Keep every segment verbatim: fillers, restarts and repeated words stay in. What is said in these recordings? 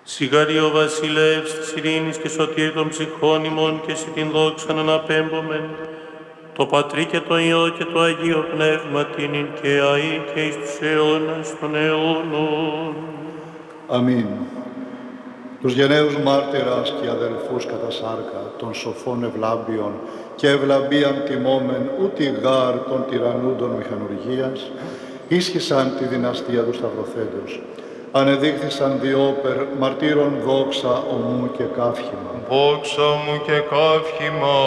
Σιγάρι ο βασιλεύς της ειρήνης και σωτήρ των ψυχών ημών και εσύ την δόξαν αναπέμπομεν, το Πατρί και το Υιό και το Αγίο Πνεύμα την ειν και αεί και εις τους αιώνας των αιώνων. Αμήν. Τους γενναίους μάρτυρας και αδελφούς κατά σάρκα, των σοφών ευλάμπιων και ευλαμπίαν τιμόμεν, ούτι γάρ των τυραννούντων μηχανουργίας, ίσχυσαν τη δυναστεία του Σταυροθέντος. Ανεδείχθησαν διόπερ μαρτύρων δόξα ομού και καύχημα. Δόξα μου και καύχημα.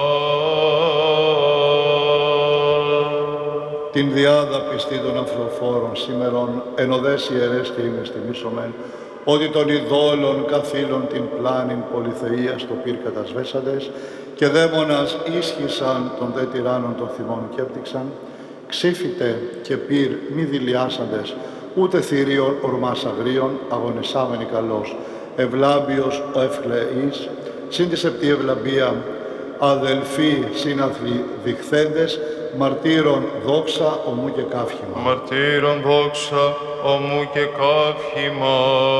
Την διάδα πιστή των ανθροφόρων σήμερον εν οδές ιερές και ημες τιμήσομεν, ότι των ειδόλων καθήλων την πλάνην πολυθείας το πυρ κατασβέσαντες και δαίμονας ίσχυσαν των δε τυράννων των θυμών και έπτυξαν, ξύφητε και πυρ μη δηλιάσαντες, ούτε θηρίων ορμάς αγρίων, αγωνισάμενοι καλός, ευλάμπιος ο ευλεής, συν τη επτή ευλαμπία, αδελφοί σύναθλοι διχθέντες, μαρτύρων δόξα ομού και καύχημα. Μαρτύρων δόξα ομού και καύχημα.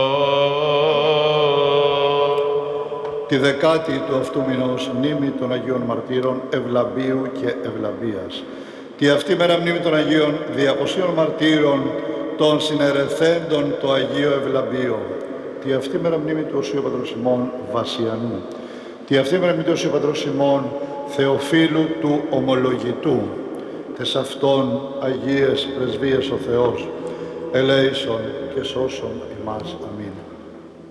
Τη δεκάτη του αυτού μηνός μνήμη των Αγίων Μαρτύρων Ευλαμπίου και Ευλαμπίας. Τη αυτή μέρα μνήμη των Αγίων Διακοσίων Μαρτύρων των συνερεθέντων το Αγίο Ευλαμπείο. Τη αυτή μέρα μνήμη του Οσίου Πατρός ημών Βασιανού. Τη αυτή μέρα μνήμη του Οσίου Πατρός ημών Θεοφίλου του Ομολογητού. Τες αυτών Αγίες Πρεσβείες ο Θεός, ελέησον και σώσον ημάς. Αμήν.